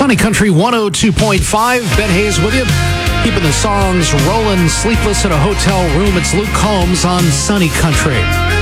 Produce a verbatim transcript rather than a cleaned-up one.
Sunny Country one oh two point five. Ben Hayes with you. Keeping the songs rolling. Sleepless in a Hotel Room. It's Luke Combs on Sunny Country.